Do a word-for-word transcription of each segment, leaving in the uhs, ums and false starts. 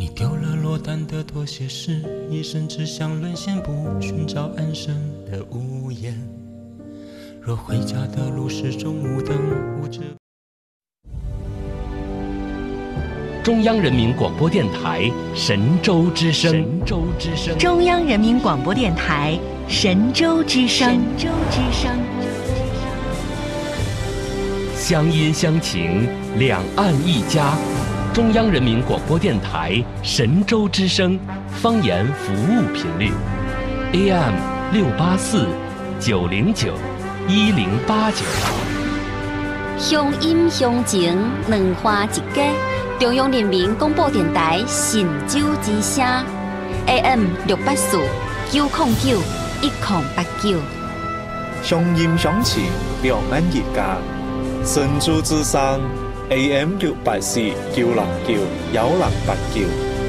你丢了落单的拖鞋时，一生只想沦陷，不寻找安身的屋檐。若回家的路是中午灯，无知。 中央人民广播电台神州之声，神州之声， 中央人民广播电台神州之声，神州之声， 乡音乡情，两岸一家。中央人民广播电台神州之声方言服务频率 A M 六八四九零九一零八九。 乡音乡情，两花一家。中央人民广播电台神州之声 A M 六八四九零九一零八九。 乡音乡情，两岸一家。神州之声 A M 六八四九零九一零八九。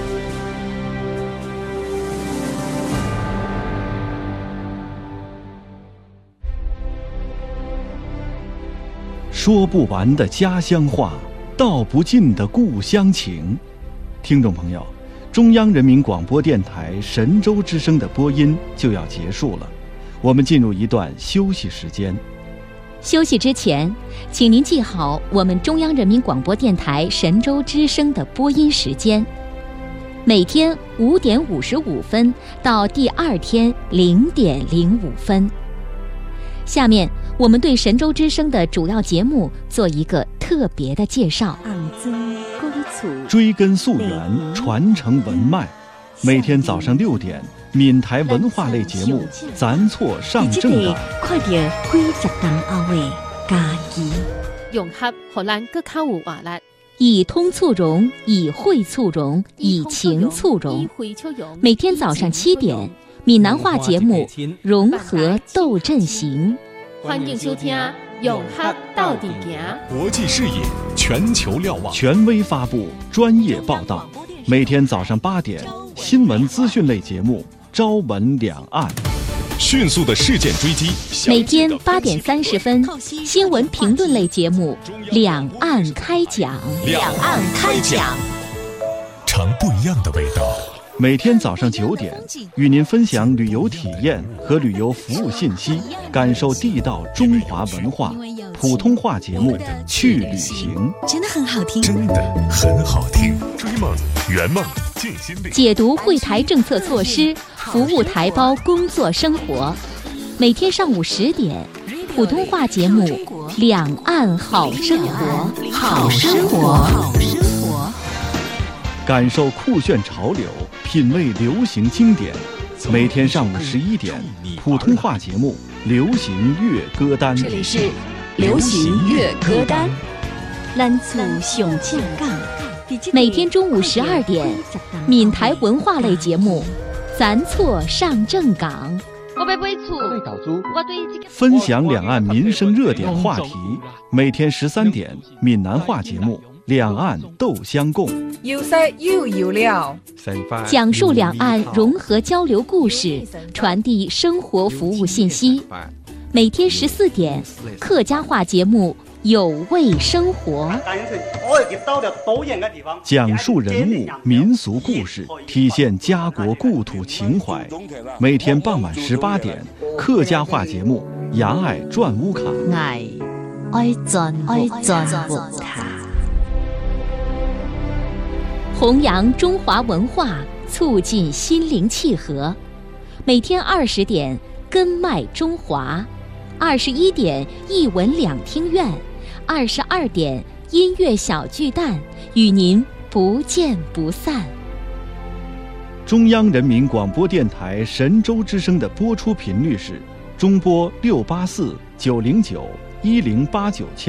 说不完的家乡话，道不尽的故乡情。听众朋友，中央人民广播电台神州之声的播音就要结束了，我们进入一段休息时间。 休息之前，请您记好我们中央人民广播电台神州之声的播音时间：每天五点五十五分到第二天零点零五分。下面我们对神州之声的主要节目做一个特别的介绍。 追根溯源，传承文脉。每天早上六点，闽台文化类节目《咱错上正港》。 快点几十档后的家己， 融合荷兰更较有活力。 以通促融，以会促融，以情促融。每天早上七点，闽南话节目《融合斗阵行》。 欢迎收听《融合到底行》。 国际视野，全球瞭望， 权威发布，专业报道。每天早上八点，新闻资讯类节目《朝闻两岸》。 迅速的事件追击。 每天八点三十分，新闻评论类节目《两岸开讲》。 两岸开讲， 尝不一样的味道。 每天早上九点，与您分享旅游体验和旅游服务信息，感受地道中华文化。普通话节目《去旅行》 真的很好听， 真的很好听。追梦圆梦尽心力， 解读会台政策措施，服务台胞工作生活。每天上午十点，普通话节目《两岸好生活》， 好生活，好生活。 感受酷炫潮流，品味流行经典。每天上午十一点，普通话节目《流行乐歌单》。 这里是流行乐歌单。 咱厝上正港。每天中午十二点，闽台文化类节目《咱错上正港》。 我要买厝，我对这个分享两岸民生热点话题。每天十三点，闽南话节目。两岸斗相共， 有色又有料， 讲述两岸融合交流故事，传递生活服务信息。每天十四点，客家话节目《有味生活》， 讲述人物、民俗故事，体现家国故土情怀。每天傍晚十八点，客家话节目《牙爱转乌卡》， 爱爱转爱转乌卡。 弘扬中华文化，促进心灵契合。每天二十点，根脉中华；二十一点，艺文两厅院；二十二点，音乐小巨蛋，与您不见不散。 中央人民广播电台神州之声的播出频率是中波六八四九零九一零八九千。